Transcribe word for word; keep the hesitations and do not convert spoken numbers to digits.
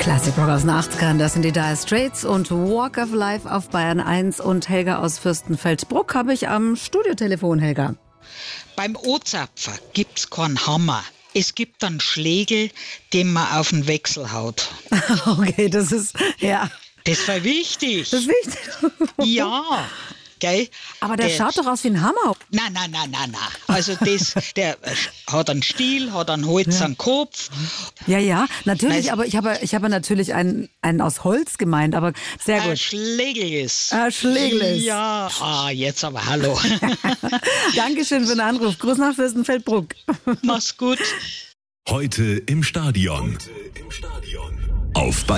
Classic Rock aus den achtzigern, das sind die Dire Straits und Walk of Life auf Bayern eins. Und Helga aus Fürstenfeldbruck habe ich am Studiotelefon. Helga. Beim O-Zapfer gibt's keinen Hammer. Es gibt einen Schlegel, den man auf den Wechsel haut. Okay, das ist, ja. Das war wichtig. Das ist wichtig. Ja, gell? Aber der, der schaut doch aus wie ein Hammer. Nein, nein, nein, nein, nein. Also das, der hat einen Stiel, hat einen Holz Ja. am Kopf. Ja, ja, natürlich, Weißt- aber ich habe, ich habe natürlich einen, einen aus Holz gemeint, aber sehr Ein gut. Schlegel ist. Ein Schlegel ist. Ja. Ah, jetzt aber hallo. Dankeschön für den Anruf. Gruß nach Fürstenfeldbruck. Mach's gut. Heute im Stadion. Auf